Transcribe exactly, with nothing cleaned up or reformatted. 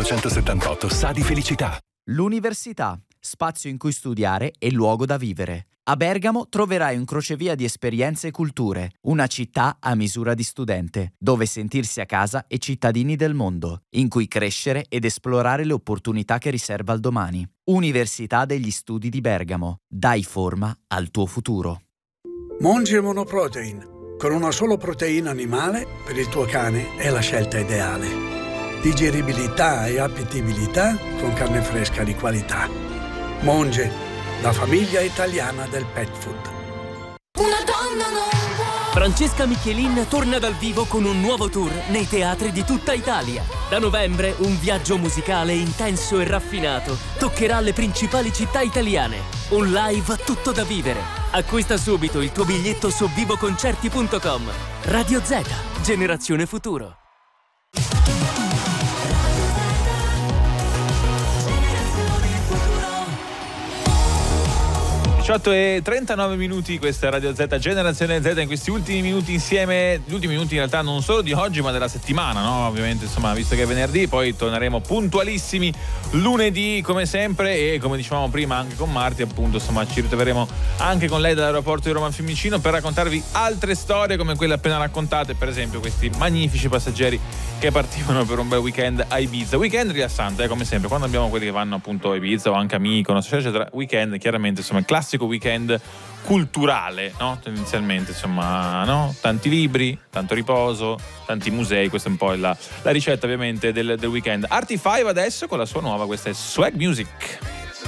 ottocentosettantotto sa di felicità. L'università, spazio in cui studiare e luogo da vivere. A Bergamo troverai un crocevia di esperienze e culture, una città a misura di studente, dove sentirsi a casa e cittadini del mondo, in cui crescere ed esplorare le opportunità che riserva il domani. Università degli Studi di Bergamo. Dai forma al tuo futuro. Monge Monoprotein. Con una sola proteina animale, per il tuo cane è la scelta ideale. Digeribilità e appetibilità con carne fresca di qualità. Monge, la famiglia italiana del pet food. Una donna non può. Francesca Michelin torna dal vivo con un nuovo tour nei teatri di tutta Italia. Da novembre un viaggio musicale intenso e raffinato toccherà le principali città italiane. Un live tutto da vivere. Acquista subito il tuo biglietto su vivoconcerti punto com. Radio Z, generazione futuro. diciotto e trentanove minuti, questa è Radio Z, Generazione Z, in questi ultimi minuti insieme, gli ultimi minuti in realtà non solo di oggi ma della settimana, no? Ovviamente, insomma, visto che è venerdì, poi torneremo puntualissimi lunedì come sempre e come dicevamo prima anche con Marti, appunto, insomma, ci ritroveremo anche con lei dall'aeroporto di Roma Fiumicino per raccontarvi altre storie come quelle appena raccontate, per esempio questi magnifici passeggeri che partivano per un bel weekend a Ibiza, weekend rilassante, eh, come sempre, quando abbiamo quelli che vanno appunto a Ibiza o anche a Mykonos, eccetera, eccetera, weekend chiaramente, insomma, il classico weekend culturale, no? Tendenzialmente, insomma, no? Tanti libri, tanto riposo, tanti musei, questa è un po' la, la ricetta ovviamente del, del weekend. Artie cinque adesso con la sua nuova, questa è Swag Music.